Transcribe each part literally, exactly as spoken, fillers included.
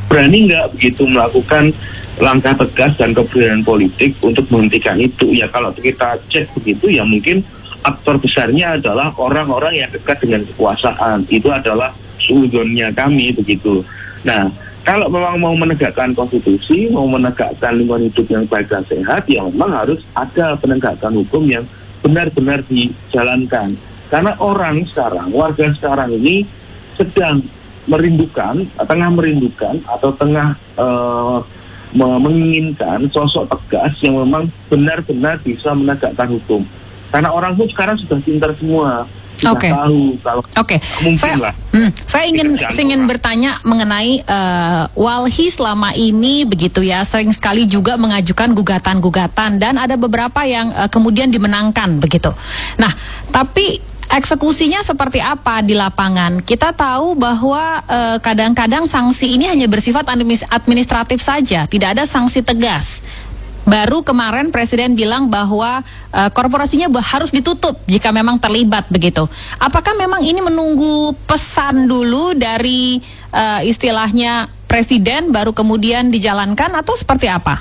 berani nggak begitu melakukan langkah tegas dan keberanian politik untuk menghentikan itu? Ya kalau kita cek begitu, ya mungkin aktor besarnya adalah orang-orang yang dekat dengan kekuasaan. Itu adalah suudonnya kami begitu. Nah, kalau memang mau menegakkan konstitusi, mau menegakkan lingkungan hidup yang baik dan sehat, ya memang harus ada penegakan hukum yang benar-benar dijalankan. Karena orang sekarang, warga sekarang ini sedang merindukan, tengah merindukan atau tengah uh, menginginkan sosok tegas yang memang benar-benar bisa menegakkan hukum. Karena orang pun sekarang sudah pintar semua. Oke. Okay. Tahu kalau Oke. Okay. mungkin saya, lah. Hmm, saya ingin ingin bertanya mengenai uh, Walhi selama ini begitu ya, sering sekali juga mengajukan gugatan-gugatan dan ada beberapa yang uh, kemudian dimenangkan begitu. Nah, tapi eksekusinya seperti apa di lapangan? Kita tahu bahwa uh, kadang-kadang sanksi ini hanya bersifat administratif saja, tidak ada sanksi tegas. Baru kemarin Presiden bilang bahwa uh, korporasinya harus ditutup jika memang terlibat begitu. Apakah memang ini menunggu pesan dulu dari uh, istilahnya Presiden baru kemudian dijalankan atau seperti apa?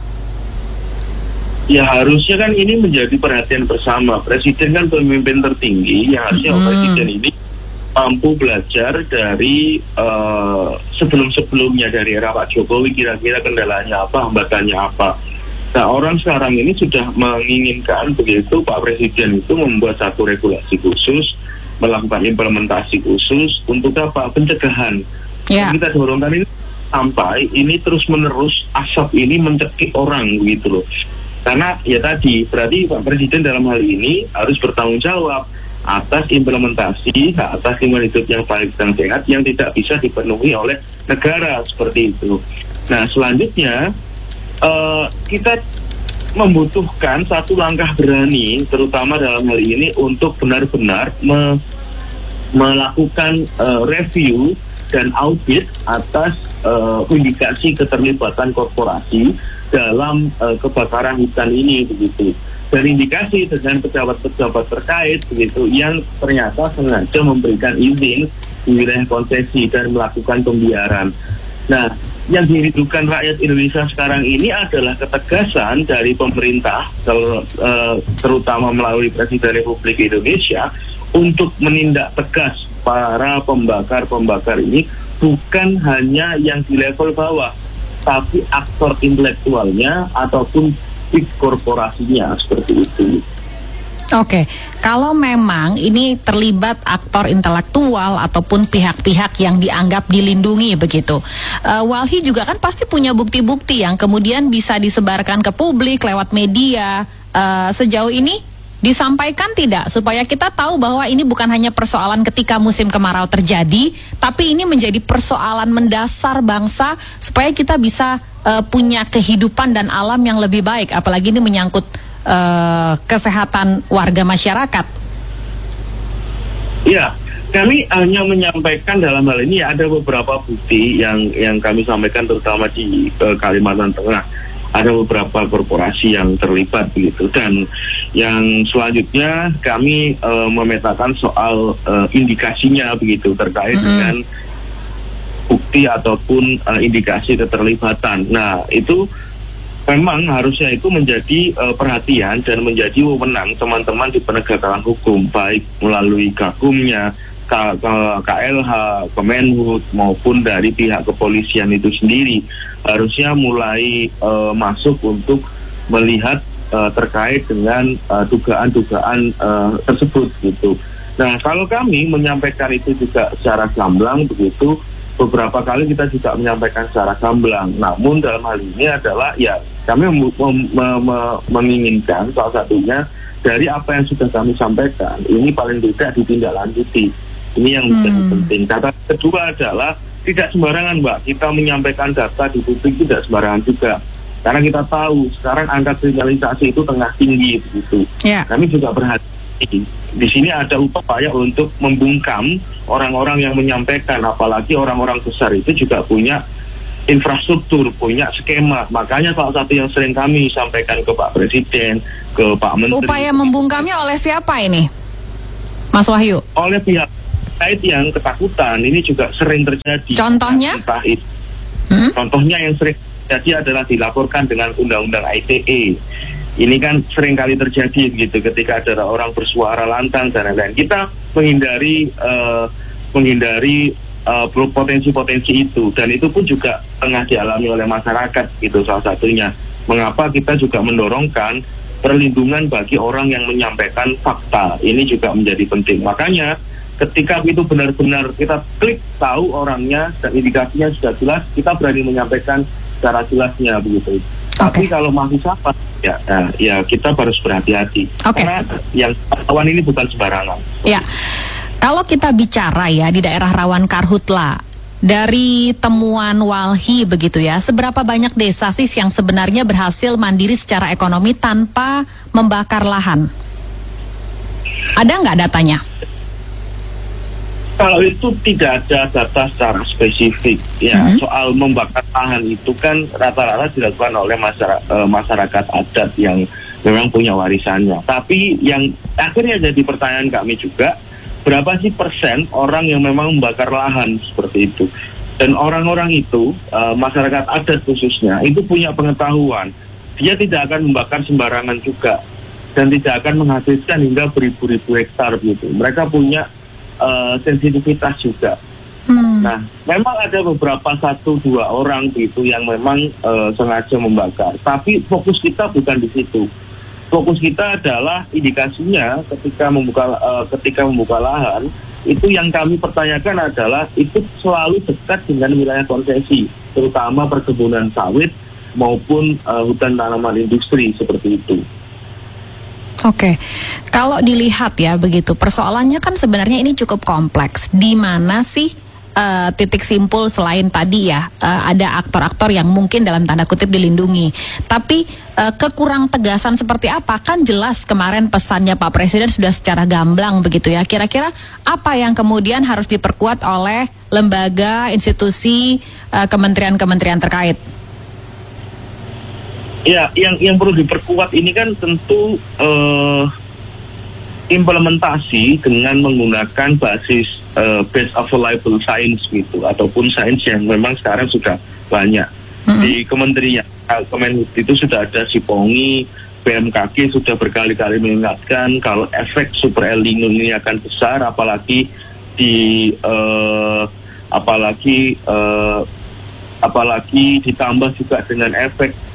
Ya harusnya kan ini menjadi perhatian bersama. Presiden kan pemimpin tertinggi, yang harusnya hmm. Presiden ini mampu belajar dari uh, sebelum-sebelumnya, dari era Pak Jokowi, kira-kira kendalanya apa, hambatannya apa. Nah, orang sekarang ini sudah menginginkan begitu Pak Presiden itu membuat satu regulasi khusus, melakukan implementasi khusus untuk apa? Pencegahan. Yeah. Kita dorongkan ini sampai ini terus-menerus asap ini mencekik orang begitu loh. Karena ya tadi berarti Pak Presiden dalam hal ini harus bertanggung jawab atas implementasi, atas lingkungan hidup yang baik dan sehat yang tidak bisa dipenuhi oleh negara seperti itu. Nah, selanjutnya Uh, kita membutuhkan satu langkah berani, terutama dalam hal ini untuk benar-benar me- melakukan uh, review dan audit atas uh, indikasi keterlibatan korporasi dalam uh, kebakaran hutan ini begitu. Dan indikasi dengan pejabat-pejabat terkait begitu yang ternyata sengaja memberikan izin di wilayah konsesi dan melakukan pembiaran. Nah, yang dirindukan rakyat Indonesia sekarang ini adalah ketegasan dari pemerintah, terutama melalui Presiden Republik Indonesia, untuk menindak tegas para pembakar-pembakar ini, bukan hanya yang di level bawah, tapi aktor intelektualnya ataupun big korporasinya seperti itu. Oke, kalau memang ini terlibat aktor intelektual ataupun pihak-pihak yang dianggap dilindungi begitu, uh, Walhi juga kan pasti punya bukti-bukti yang kemudian bisa disebarkan ke publik lewat media. Uh, sejauh ini disampaikan tidak supaya kita tahu bahwa ini bukan hanya persoalan ketika musim kemarau terjadi, tapi ini menjadi persoalan mendasar bangsa supaya kita bisa uh, punya kehidupan dan alam yang lebih baik, apalagi ini menyangkut Uh, kesehatan warga masyarakat. Ya, kami hanya menyampaikan dalam hal ini ya, ada beberapa bukti yang yang kami sampaikan terutama di uh, Kalimantan Tengah. Ada beberapa korporasi yang terlibat begitu, dan yang selanjutnya kami uh, memetakan soal uh, indikasinya begitu terkait mm-hmm. dengan bukti ataupun uh, indikasi keterlibatan. Nah, itu memang harusnya itu menjadi uh, perhatian dan menjadi wewenang teman-teman di penegakan hukum, baik melalui Gakumnya, K- K- KLH, Kemenhub maupun dari pihak kepolisian itu sendiri. Harusnya mulai uh, masuk untuk melihat uh, terkait dengan uh, dugaan-dugaan uh, tersebut gitu. Nah, kalau kami menyampaikan itu juga secara gamblang begitu, beberapa kali kita juga menyampaikan secara gamblang. Namun dalam hal ini adalah ya kami mem- mem- mem- menginginkan salah satunya dari apa yang sudah kami sampaikan ini paling tidak ditindaklanjuti. Ini yang hmm. penting. Kata kedua adalah tidak sembarangan, Mbak, kita menyampaikan data di publik, tidak sembarangan juga. Karena kita tahu sekarang angka kriminalisasi itu tengah tinggi begitu. Yeah. Kami juga berhati-hati. Di sini ada upaya untuk membungkam orang-orang yang menyampaikan, apalagi orang-orang besar itu juga punya infrastruktur, punya skema. Makanya salah satu yang sering kami sampaikan ke Pak Presiden, ke Pak Menteri. Upaya membungkamnya oleh siapa ini, Mas Wahyu? Oleh pihak terkait yang ketakutan. Ini juga sering terjadi. Contohnya? Entah itu Hmm? Contohnya yang sering terjadi adalah dilaporkan dengan undang-undang I T E. Ini kan sering kali terjadi gitu ketika ada orang bersuara lantang dan lain-lain. Kita menghindari uh, menghindari uh, potensi-potensi itu, dan itu pun juga tengah dialami oleh masyarakat gitu salah satunya. Mengapa kita juga mendorongkan perlindungan bagi orang yang menyampaikan fakta, ini juga menjadi penting. Makanya ketika itu benar-benar kita klik tahu orangnya dan indikasinya sudah jelas, kita berani menyampaikan secara jelasnya begitu. Tapi okay. kalau masih sama, ya, nah, ya kita harus berhati-hati. Okay. Karena yang rawan ini bukan sembarangan. Ya, kalau kita bicara ya di daerah rawan karhutla, dari temuan Walhi begitu ya, seberapa banyak desa sih yang sebenarnya berhasil mandiri secara ekonomi tanpa membakar lahan? Ada nggak datanya? Kalau itu tidak ada data secara spesifik ya, mm-hmm. soal membakar lahan itu kan rata-rata dilakukan oleh masyarakat, uh, masyarakat adat yang memang punya warisannya. Tapi yang akhirnya jadi pertanyaan kami juga, berapa sih persen orang yang memang membakar lahan seperti itu? Dan orang-orang itu, uh, masyarakat adat khususnya, itu punya pengetahuan. Dia tidak akan membakar sembarangan juga, dan tidak akan menghasilkan hingga beribu-ribu hektar gitu. Mereka punya Uh, sensitivitas juga. Hmm. Nah, memang ada beberapa satu dua orang gitu yang memang uh, sengaja membakar. Tapi fokus kita bukan di situ. Fokus kita adalah indikasinya ketika membuka uh, ketika membuka lahan itu yang kami pertanyakan adalah itu selalu dekat dengan wilayah konsesi, terutama perkebunan sawit maupun uh, hutan tanaman industri seperti itu. Oke, kalau dilihat ya begitu, persoalannya kan sebenarnya ini cukup kompleks. Di mana sih uh, titik simpul selain tadi ya uh, ada aktor-aktor yang mungkin dalam tanda kutip dilindungi, tapi uh, kekurang tegasan seperti apa? Kan jelas kemarin pesannya Pak Presiden sudah secara gamblang begitu ya. Kira-kira apa yang kemudian harus diperkuat oleh lembaga, institusi, uh, kementerian-kementerian terkait? Ya, yang yang perlu diperkuat ini kan tentu uh, implementasi dengan menggunakan basis uh, base available science gitu, ataupun sains yang memang sekarang sudah banyak. Mm-hmm. Di Kementerian Kemenhub itu sudah ada SIPONGI, B M K G sudah berkali-kali mengingatkan kalau efek super El Nino ini akan besar, apalagi di uh, apalagi uh, apalagi ditambah juga dengan efek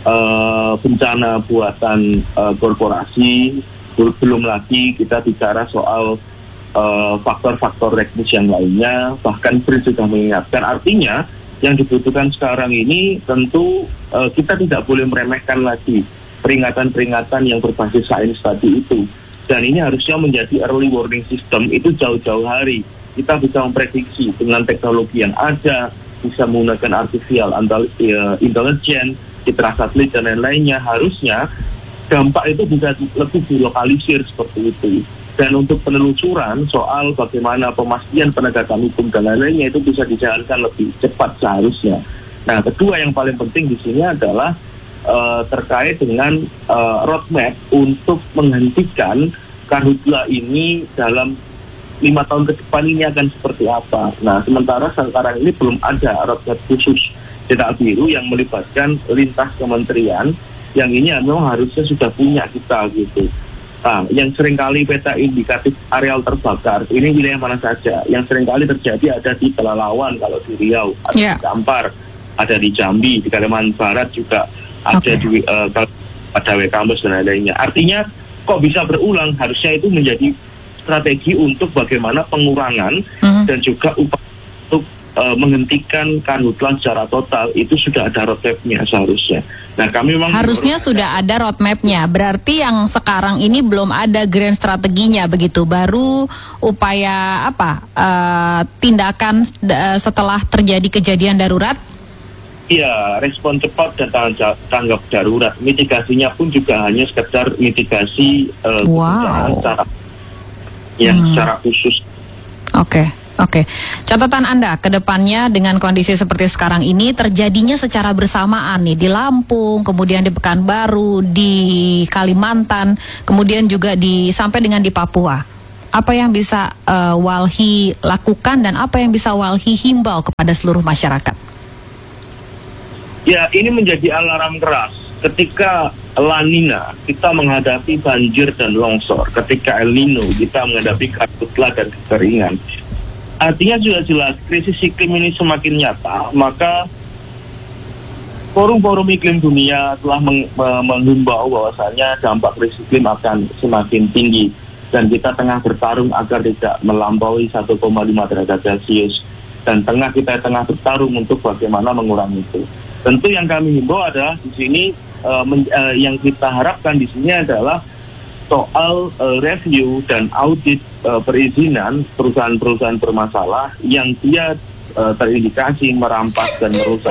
Uh, bencana buatan uh, korporasi. Belum lagi kita bicara soal uh, faktor-faktor teknis yang lainnya. Bahkan B R I S sudah mengingatkan, artinya yang dibutuhkan sekarang ini tentu uh, kita tidak boleh meremehkan lagi peringatan-peringatan yang berbasis sains tadi itu. Dan ini harusnya menjadi early warning system, itu jauh-jauh hari kita bisa memprediksi dengan teknologi yang ada, bisa menggunakan artificial intelligence, citra satelit dan lain-lainnya. Harusnya dampak itu bisa lebih dilokalisir seperti itu. Dan untuk penelusuran soal bagaimana pemastian penegakan hukum dan lain-lainnya itu bisa dijalankan lebih cepat seharusnya. Nah, kedua yang paling penting di sini adalah uh, terkait dengan uh, roadmap untuk menghentikan karhutla ini dalam lima tahun ke depan ini akan seperti apa. Nah, sementara sekarang ini belum ada roadmap khusus cetak biru yang melibatkan lintas kementerian, yang ini memang harusnya sudah punya kita gitu. Nah, yang seringkali peta indikatif areal terbakar, ini wilayah mana saja? Yang seringkali terjadi ada di Pelalawan, kalau di Riau, ada yeah. di Kampar, ada di Jambi, di Kalimantan Barat juga ada okay. di uh, Padawe Kambes dan lainnya. Artinya kok bisa berulang? Harusnya itu menjadi strategi untuk bagaimana pengurangan mm-hmm. dan juga upaya untuk Uh, menghentikan karhutla secara total. Itu sudah ada roadmap-nya seharusnya. Nah, kami memang harusnya sudah ada roadmap-nya. Berarti yang sekarang ini belum ada grand strateginya begitu. Baru upaya apa uh, tindakan uh, setelah terjadi kejadian darurat. Iya, respon cepat dan tanggap, tanggap darurat. Mitigasinya pun juga hanya sekedar mitigasi uh, wow. secara yang hmm. secara khusus. Oke. Okay. Oke, catatan Anda ke depannya dengan kondisi seperti sekarang ini terjadinya secara bersamaan nih di Lampung, kemudian di Pekanbaru, di Kalimantan, kemudian juga di sampai dengan di Papua. Apa yang bisa uh, Walhi lakukan dan apa yang bisa Walhi himbau kepada seluruh masyarakat? Ya, ini menjadi alarm keras. Ketika La Nina, kita menghadapi banjir dan longsor. Ketika El Nino, kita menghadapi karhutla dan kekeringan. Artinya sudah jelas, krisis iklim ini semakin nyata, maka forum-forum iklim dunia telah meng- menghimbau bahwasanya dampak krisis iklim akan semakin tinggi. Dan kita tengah bertarung agar tidak melampaui satu koma lima derajat Celcius. Dan tengah kita tengah bertarung untuk bagaimana mengurangi itu. Tentu yang kami himbau adalah di sini uh, men, uh, yang kita harapkan di sini adalah soal uh, review dan audit uh, perizinan perusahaan-perusahaan bermasalah yang dia uh, terindikasi merampas dan merusak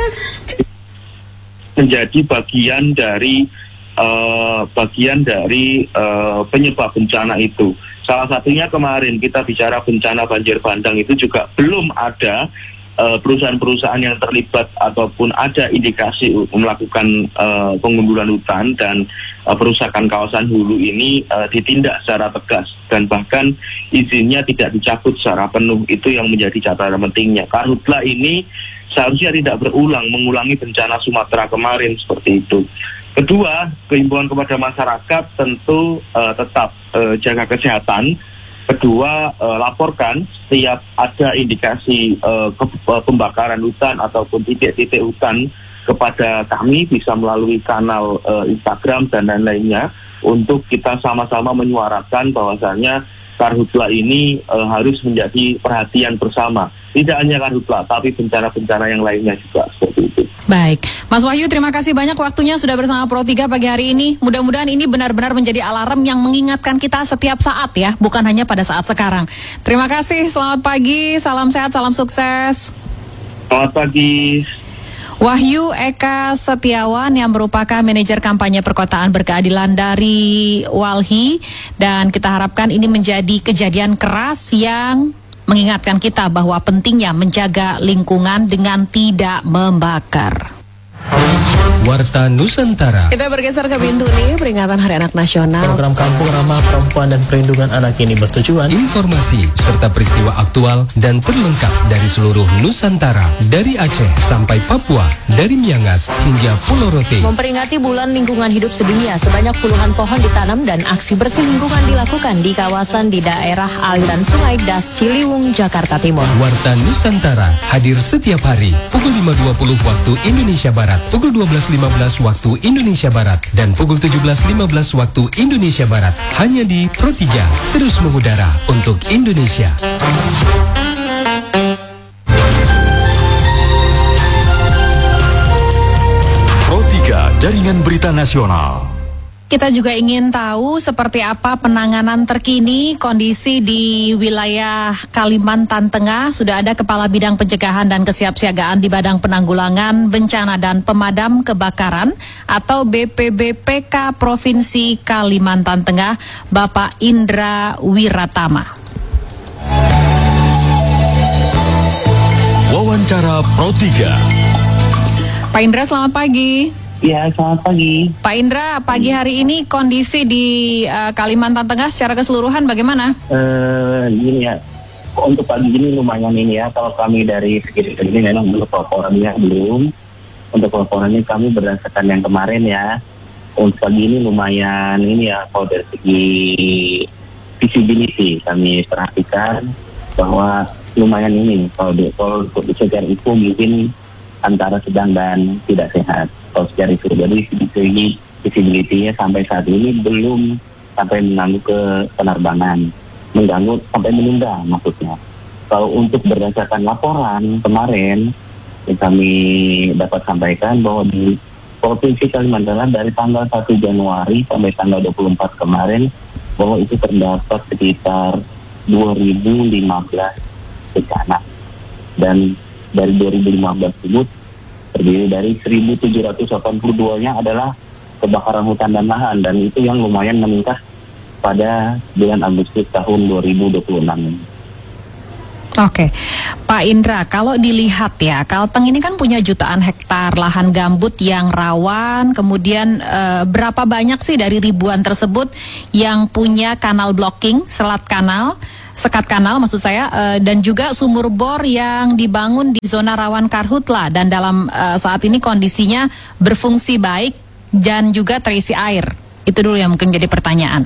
menjadi bagian dari uh, bagian dari uh, penyebab bencana itu. Salah satunya kemarin kita bicara bencana banjir bandang itu juga belum ada Uh, perusahaan-perusahaan yang terlibat ataupun ada indikasi melakukan uh, pengunduran hutan dan uh, perusakan kawasan hulu ini uh, ditindak secara tegas dan bahkan izinnya tidak dicabut secara penuh. Itu yang menjadi catatan pentingnya. Karhutla ini seharusnya tidak berulang mengulangi bencana Sumatera kemarin seperti itu. Kedua, kehimbauan kepada masyarakat tentu uh, tetap uh, jaga kesehatan. Kedua, uh, laporkan setiap ada indikasi uh, ke- pembakaran hutan ataupun titik-titik hutan kepada kami, bisa melalui kanal uh, Instagram dan lain-lainnya, untuk kita sama-sama menyuarakan bahwasanya karhutla ini uh, harus menjadi perhatian bersama. Tidak hanya karhutla, tapi bencana-bencana yang lainnya juga seperti itu. Baik, Mas Wahyu, terima kasih banyak waktunya sudah bersama Pro tiga pagi hari ini. Mudah-mudahan ini benar-benar menjadi alarm yang mengingatkan kita setiap saat ya, bukan hanya pada saat sekarang. Terima kasih, selamat pagi, salam sehat, salam sukses. Selamat pagi. Wahyu Eka Setiawan yang merupakan manajer kampanye perkotaan berkeadilan dari Walhi, dan kita harapkan ini menjadi kejadian keras yang mengingatkan kita bahwa pentingnya menjaga lingkungan dengan tidak membakar. Warta Nusantara. Kita bergeser ke pintu nih, peringatan Hari Anak Nasional. Program Kampung Ramah Perempuan dan Perlindungan Anak ini bertujuan Informasi serta peristiwa aktual dan terlengkap dari seluruh Nusantara, dari Aceh sampai Papua, dari Miangas hingga Pulau Rote. Memperingati Bulan Lingkungan Hidup Sedunia, sebanyak puluhan pohon ditanam dan aksi bersih lingkungan dilakukan di kawasan di daerah aliran Sungai Das Ciliwung, Jakarta Timur. Warta Nusantara hadir setiap hari pukul lima dua puluh waktu Indonesia Barat, pukul dua belas lima belas waktu Indonesia Barat, dan pukul tujuh belas lima belas waktu Indonesia Barat. Hanya di Pro tiga, terus mengudara untuk Indonesia. Pro tiga, Jaringan Berita Nasional. Kita juga ingin tahu seperti apa penanganan terkini kondisi di wilayah Kalimantan Tengah. Sudah ada Kepala Bidang Pencegahan dan Kesiapsiagaan di Badan Penanggulangan Bencana dan Pemadam Kebakaran atau B P B P K Provinsi Kalimantan Tengah, Bapak Indra Wiratama. Wawancara Pro tiga. Pak Indra, selamat pagi. Ya, selamat pagi. Pak Indra, pagi hari ini kondisi di uh, Kalimantan Tengah secara keseluruhan bagaimana? Eh, gini ya, untuk pagi ini lumayan ini ya. Kalau kami dari sekitar ini memang belum laporannya belum. Untuk laporannya kami berdasarkan yang kemarin ya. Untuk pagi ini lumayan ini ya, kalau dari segi visibility kami perhatikan bahwa lumayan ini. Kalau di, kalau untuk secara itu mungkin antara sedang dan tidak sehat. Kalau secara itu, jadi segi visibility-nya sampai saat ini belum sampai mengganggu ke penerbangan, mengganggu sampai menunda maksudnya. Kalau untuk berdasarkan laporan kemarin yang kami dapat sampaikan bahwa di Provinsi Kalimantan Tengah dari tanggal satu Januari sampai tanggal dua puluh empat kemarin bahwa itu terdapat sekitar dua ribu lima belas bencana, dan dari dua ribu lima belas tersebut terdiri dari seribu tujuh ratus delapan puluh dua-nya adalah kebakaran hutan dan lahan, dan itu yang lumayan meningkat pada bulan Agustus tahun dua ribu dua puluh enam. Oke, Pak Indra, kalau dilihat ya, Kalteng ini kan punya jutaan hektar lahan gambut yang rawan, kemudian e, berapa banyak sih dari ribuan tersebut yang punya kanal blocking, selat kanal, sekat kanal maksud saya, uh, dan juga sumur bor yang dibangun di zona rawan karhutla dan dalam uh, saat ini kondisinya berfungsi baik dan juga terisi air. Itu dulu yang mungkin jadi pertanyaan.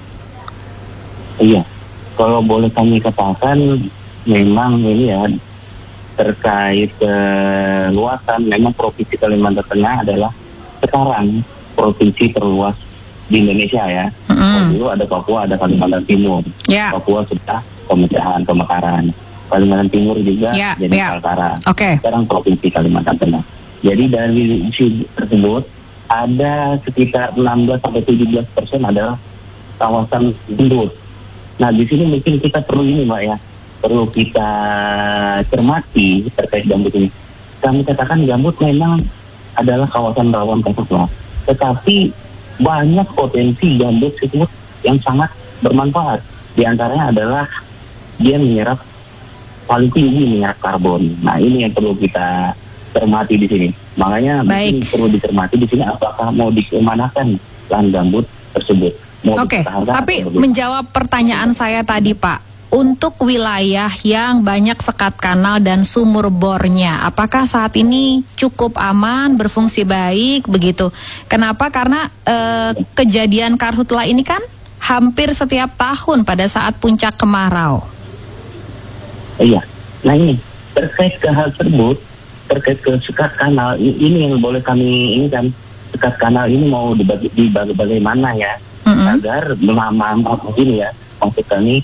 Iya, kalau boleh kami katakan memang ini ya terkait uh, luasan, memang Provinsi Kalimantan Tengah adalah sekarang provinsi terluas di Indonesia ya. Mm-hmm. Dulu ada Papua, ada Kalimantan Timur. Yeah. Papua sudah pemecahan, pemekaran. Kalimantan Timur juga yeah. jadi yeah. Kaltara. Okay. Sekarang provinsi Kalimantan Tengah. Jadi dari isi tersebut ada sekitar enam belas sampai tujuh belas persen adalah kawasan gambut. Nah di sini mungkin kita perlu ini Mbak ya, perlu kita cermati terkait gambut ini. Kami katakan gambut memang adalah kawasan rawan karhutla, tetapi banyak potensi gambut tersebut yang sangat bermanfaat. Di antaranya adalah dia menyerap paling tinggi menyerap karbon. Nah ini yang perlu kita cermati di sini. Makanya mungkin perlu dicermati di sini apakah mau dikemanakan lahan gambut tersebut. Oke, okay. Tapi menjawab pertanyaan saya tadi Pak, untuk wilayah yang banyak sekat kanal dan sumur bornya, apakah saat ini cukup aman, berfungsi baik begitu? Kenapa? Karena eh, kejadian karhutla ini kan hampir setiap tahun pada saat puncak kemarau. Iya, nah ini terkait ke hal tersebut, terkait ke sekat kanal, ini yang boleh kami ini kan, sekat kanal ini mau dibagi, dibagi bagaimana ya? Mm-hmm. Agar memahami begini ya, maksud kami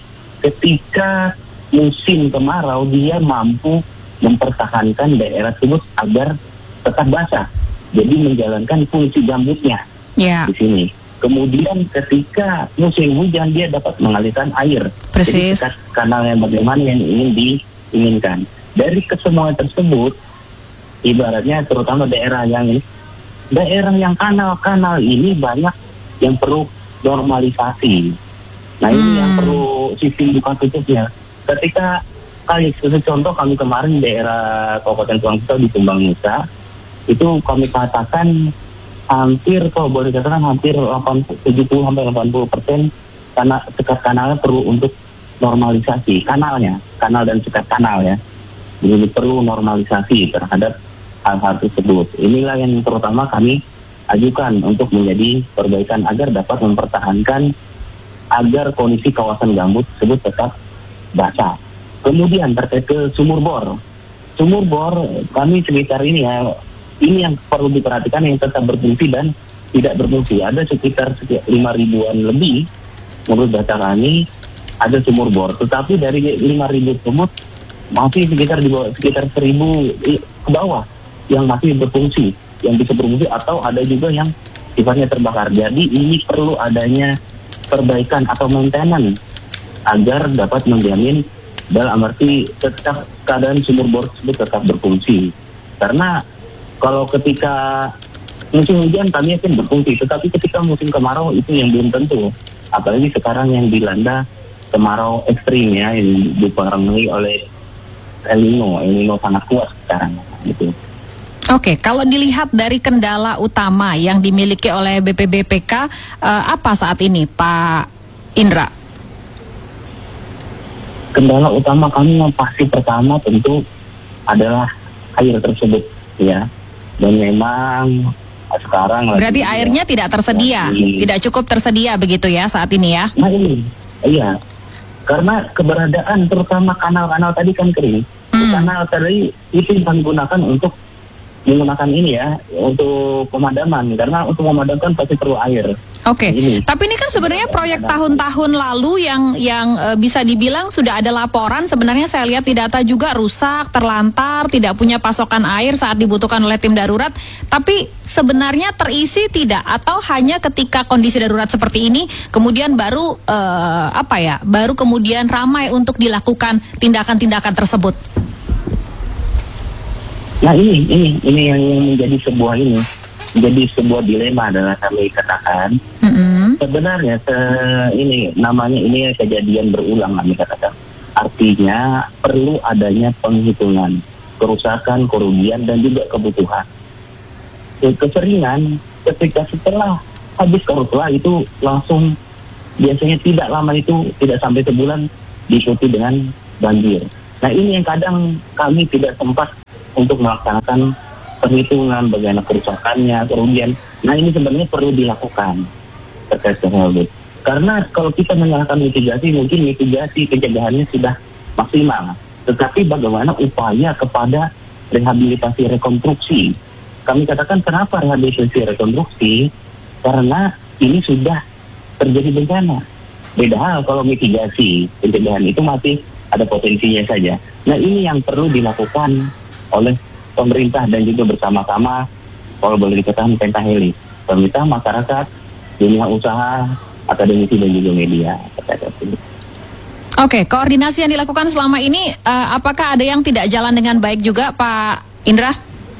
ketika musim kemarau dia mampu mempertahankan daerah tersebut agar tetap basah, jadi menjalankan fungsi gambutnya yeah. di sini. Kemudian ketika musim hujan dia dapat mengalirkan air. Persis. Jadi kanalnya bagaimana yang ingin diinginkan. Dari kesemuanya tersebut, ibaratnya terutama daerah yang ini, daerah yang kanal-kanal ini banyak yang perlu normalisasi. Nah ini hmm. yang perlu sistem buka tutupnya. Ketika kali contoh kami kemarin daerah Kabupaten Tuangkito di Tumbang Nusa, itu kami katakan hampir kalau boleh dikatakan hampir tujuh puluh sampai delapan puluh persen karena sekat kanalnya perlu untuk normalisasi kanalnya, kanal dan sekat kanal ya. Jadi perlu normalisasi terhadap hal-hal tersebut. Inilah yang terutama kami ajukan untuk menjadi perbaikan agar dapat mempertahankan agar kondisi kawasan gambut tersebut tetap basah. Kemudian terkait ke sumur bor, sumur bor kami sekitar ini ya, ini yang perlu diperhatikan yang tetap berfungsi dan tidak berfungsi. Ada sekitar lima ribuan lebih menurut data kami ada sumur bor, tetapi dari lima ribu tersebut masih sekitar di bawah sekitar seribu ke bawah yang masih berfungsi, yang bisa berfungsi atau ada juga yang sifatnya terbakar. Jadi ini perlu adanya perbaikan atau maintenance agar dapat menjamin dalam arti tetap keadaan sumur bor tersebut tetap berfungsi. Karena kalau ketika musim hujan kami akan berfungsi, tetapi ketika musim kemarau itu yang belum tentu. Apalagi sekarang yang dilanda kemarau ekstrim ya, yang dipengaruhi oleh El Nino, El Nino sangat kuat sekarang gitu. Oke, kalau dilihat dari kendala utama yang dimiliki oleh B P B P K, eh, apa saat ini, Pak Indra? Kendala utama kami yang pasti pertama tentu adalah air tersebut, ya. Dan memang sekarang berarti lagi, airnya ya, tidak tersedia, lagi, tidak cukup tersedia begitu ya saat ini ya? Nah ini, iya. Karena keberadaan terutama kanal-kanal tadi kan kering. Hmm. Kanal tadi itu kami gunakan untuk menggunakan ini ya untuk pemadaman, karena untuk memadamkan pasti perlu air. Oke, okay. Tapi ini kan sebenarnya proyek tahun-tahun lalu yang yang e, bisa dibilang sudah ada laporan. Sebenarnya saya lihat di data juga rusak, terlantar, tidak punya pasokan air saat dibutuhkan oleh tim darurat. Tapi sebenarnya terisi tidak, atau hanya ketika kondisi darurat seperti ini kemudian baru e, apa ya, baru kemudian ramai untuk dilakukan tindakan-tindakan tersebut. Nah ini, ini, ini yang menjadi sebuah ini, menjadi sebuah dilema adalah kami katakan. Mm-hmm. Sebenarnya se, ini namanya ini kejadian berulang kami katakan. Artinya perlu adanya penghitungan kerusakan, kerugian dan juga kebutuhan. Keseringan ketika setelah habis karhutla itu langsung biasanya tidak lama itu tidak sampai sebulan diikuti dengan banjir. Nah ini yang kadang kami tidak sempat untuk melaksanakan perhitungan bagaimana kerusakannya, kerugian. Nah ini sebenarnya perlu dilakukan terkait tersebut. Karena kalau kita menyalahkan mitigasi, mungkin mitigasi pencegahannya sudah maksimal. Tetapi bagaimana upaya kepada rehabilitasi rekonstruksi? Kami katakan kenapa rehabilitasi rekonstruksi? Karena ini sudah terjadi bencana. Beda hal kalau mitigasi pencegahan itu masih ada potensinya saja. Nah ini yang perlu dilakukan oleh pemerintah dan juga bersama-sama, kalau boleh dikatakan pentahelik, pemerintah, masyarakat, dunia usaha, akademisi dan juga media. Oke, koordinasi yang dilakukan selama ini, uh, apakah ada yang tidak jalan dengan baik juga, Pak Indra?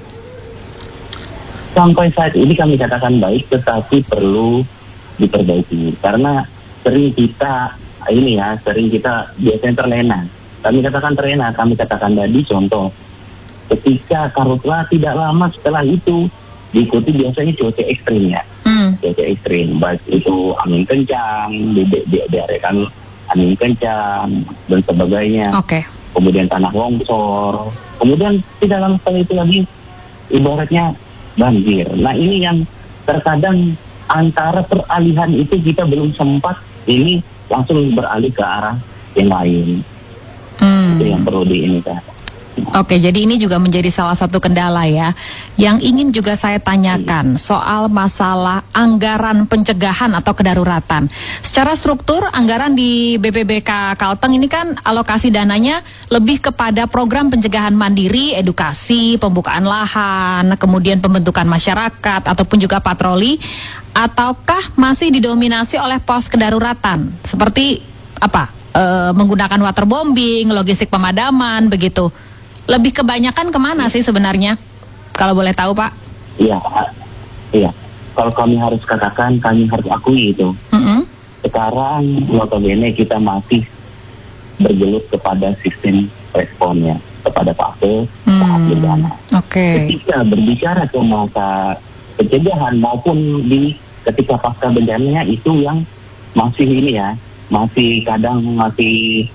Sampai saat ini kami katakan baik, tetapi perlu diperbaiki karena sering kita ini ya, sering kita biasanya terlena. Kami katakan terlena, kami katakan tadi contoh. Ketika karhutlah tidak lama setelah itu diikuti biasanya cuaca ekstrim ya, hmm. cuaca ekstrim, baik itu angin kencang, diadakan angin kencang dan sebagainya. Okay. Kemudian tanah longsor, kemudian tidak lama setelah itu lagi ibaratnya banjir. Nah ini yang terkadang antara peralihan itu kita belum sempat ini langsung beralih ke arah yang lain. Hmm. Itu yang perlu diingat. Oke, jadi ini juga menjadi salah satu kendala ya. Yang ingin juga saya tanyakan soal masalah anggaran pencegahan atau kedaruratan. Secara struktur, anggaran di B P B K Kalteng ini kan alokasi dananya lebih kepada program pencegahan mandiri, edukasi, pembukaan lahan, kemudian pembentukan masyarakat, ataupun juga patroli. Ataukah masih didominasi oleh pos kedaruratan? Seperti apa? E, menggunakan waterbombing, logistik pemadaman, begitu. Lebih kebanyakan kemana sih sebenarnya? Kalau boleh tahu, Pak? Iya, iya. Kalau kami harus katakan, kami harus akui itu. Mm-hmm. Sekarang, notabene kita masih bergelut kepada sistem responnya, kepada fase mm. saat bencana. Okay. Ketika berbicara ke masa pencegahan maupun di ketika pasca bencananya itu yang masih ini ya, masih kadang masih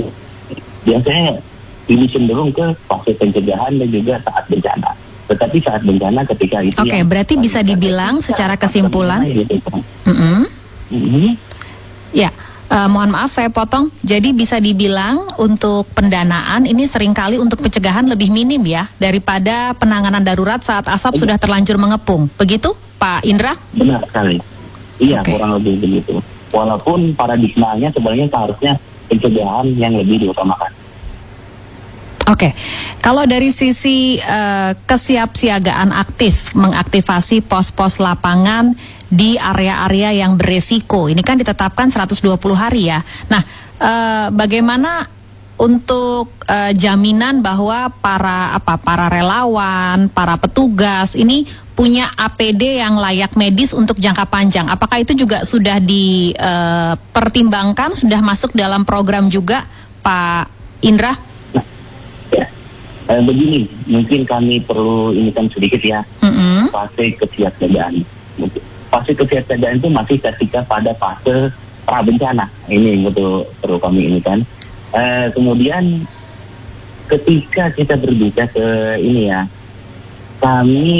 biasanya ini cenderung ke fase pencegahan dan juga saat bencana. Tetapi saat bencana ketika itu. Oke, okay, berarti bisa dibilang secara kesimpulan. Mm-hmm. Mm-hmm. Ya, uh, mohon maaf saya potong. Jadi bisa dibilang untuk pendanaan ini seringkali untuk pencegahan lebih minim ya daripada penanganan darurat saat asap sudah terlanjur mengepung. Begitu, Pak Indra? Benar sekali. Iya, okay. Kurang lebih begitu. Walaupun paradigmanya sebenarnya seharusnya pencegahan yang lebih diutamakan. Oke, okay. Kalau dari sisi uh, kesiapsiagaan aktif mengaktifasi pos-pos lapangan di area-area yang beresiko, ini kan ditetapkan seratus dua puluh hari ya. Nah, uh, bagaimana untuk uh, jaminan bahwa para apa para relawan, para petugas ini punya A P D yang layak medis untuk jangka panjang? Apakah itu juga sudah dipertimbangkan, uh, sudah masuk dalam program juga, Pak Indra? Eh, begini, mungkin kami perlu ini kan sedikit ya, mm-hmm. fase kesiapsiagaan. Fase kesiapsiagaan itu masih ketika pada fase pra bencana. Ini betul perlu kami ini kan. Eh, kemudian ketika kita berbicara ke ini ya, kami